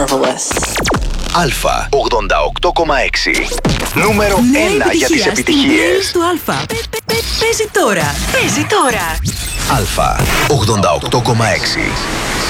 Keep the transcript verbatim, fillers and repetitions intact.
marvelous. Αλφα ογδόντα οκτώ κόμμα έξι. Νούμερο ένα για τις επιτυχίες. Του Αλφα. Παίζει τώρα. Παίζει τώρα. Αλφα ογδόντα οκτώ κόμμα έξι.